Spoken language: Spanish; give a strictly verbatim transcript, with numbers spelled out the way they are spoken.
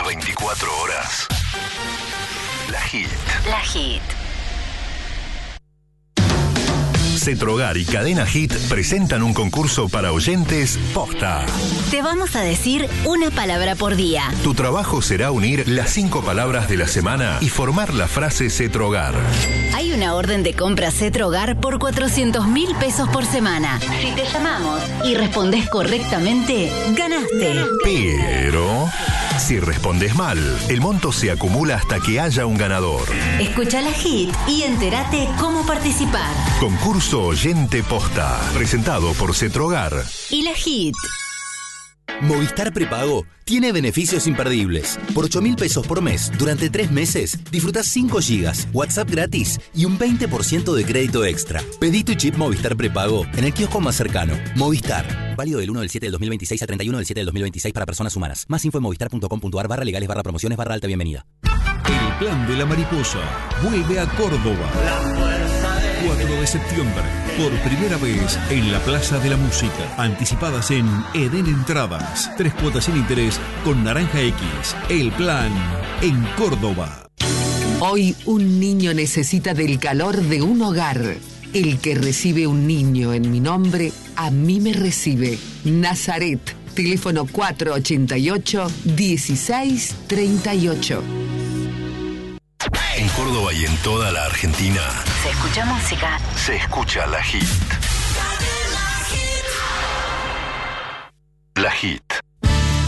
veinticuatro horas. La Hit. La Hit. Cetrogar y Cadena Hit presentan un concurso para oyentes posta. Te vamos a decir una palabra por día. Tu trabajo será unir las cinco palabras de la semana y formar la frase Cetrogar. Hay una orden de compra Cetrogar por cuatrocientos mil pesos por semana. Si te llamamos y respondes correctamente, ganaste. Pero si respondes mal, el monto se acumula hasta que haya un ganador. Escucha la Hit y entérate cómo participar. Concurso Oyente Posta, presentado por Cetrogar y la Hit. Movistar Prepago tiene beneficios imperdibles. Por ocho mil pesos por mes, durante tres meses, disfrutás cinco gigas, WhatsApp gratis y un veinte por ciento de crédito extra. Pedí tu chip Movistar Prepago en el kiosco más cercano. Movistar. Válido del uno del siete del dos mil veintiséis a treinta y uno del siete del dos mil veintiséis para personas humanas. Más info en movistar.com.ar barra legales barra promociones barra alta bienvenida. El Plan de la Mariposa vuelve a Córdoba. cuatro de septiembre, por primera vez en la Plaza de la Música. Anticipadas en Eden Entradas. Tres cuotas sin interés con Naranja X. El Plan en Córdoba. Hoy un niño necesita del calor de un hogar. El que recibe un niño en mi nombre, a mí me recibe. Nazaret, teléfono cuatro ochenta y ocho, dieciséis treinta y ocho. En Córdoba y en toda la Argentina Se escucha música. se escucha la Hit.